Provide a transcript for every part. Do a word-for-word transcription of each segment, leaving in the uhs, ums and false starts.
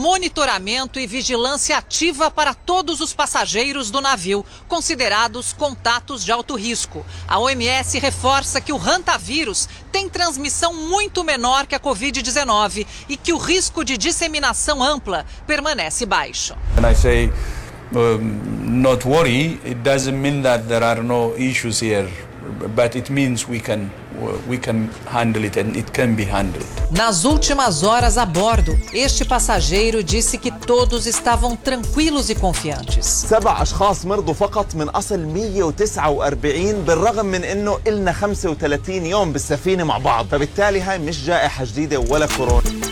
monitoramento e vigilância ativa para todos os passageiros do navio, considerados contatos de alto risco. A O M S reforça que o hantavírus tem transmissão muito menor que a covid dezenove e que o risco de disseminação ampla permanece baixo. When I say um, not worry, it doesn't mean that there are no issues here, but it means we can we can handle it and it can be handled. Nas últimas horas a bordo, este passageiro disse que todos estavam tranquilos e confiantes. سبع أشخاص مرضوا فقط من أصل مية وتسعة وأربعين بالرغم من إنه إلنا خمسة وثلاثين يوم بالسفينة مع بعض، فبالتالي هاي مش جائحة جديدة ولا كورونا.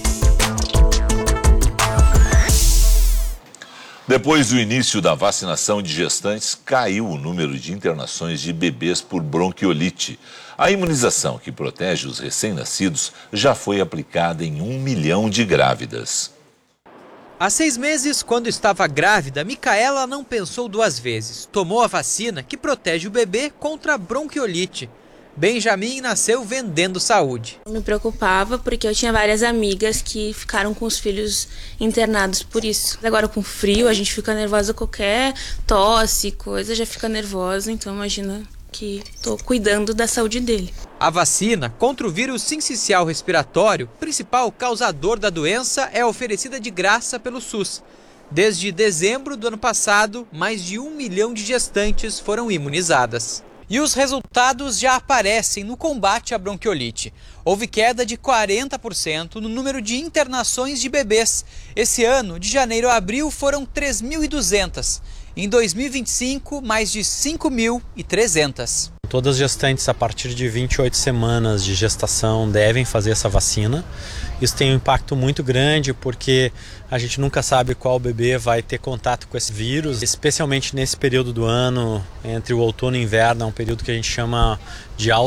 Depois do início da vacinação de gestantes, caiu o número de internações de bebês por bronquiolite. A imunização que protege os recém-nascidos já foi aplicada em um milhão de grávidas. Há seis meses, quando estava grávida, Micaela não pensou duas vezes. Tomou a vacina que protege o bebê contra a bronquiolite. Benjamin nasceu vendendo saúde. Eu me preocupava porque eu tinha várias amigas que ficaram com os filhos internados por isso. Agora com frio a gente fica nervosa, qualquer tosse, coisa, já fica nervosa, então imagina que estou cuidando da saúde dele. A vacina contra o vírus sincicial respiratório, principal causador da doença, é oferecida de graça pelo SUS. Desde dezembro do ano passado, mais de um milhão de gestantes foram imunizadas. E os resultados já aparecem no combate à bronquiolite. Houve queda de quarenta por cento no número de internações de bebês. Esse ano, de janeiro a abril, foram três mil e duzentas. Em dois mil e vinte e cinco, mais de cinco mil e trezentas. Todas as gestantes a partir de vinte e oito semanas de gestação devem fazer essa vacina. Isso tem um impacto muito grande porque a gente nunca sabe qual bebê vai ter contato com esse vírus, especialmente nesse período do ano, entre o outono e o inverno, é um período que a gente chama de alta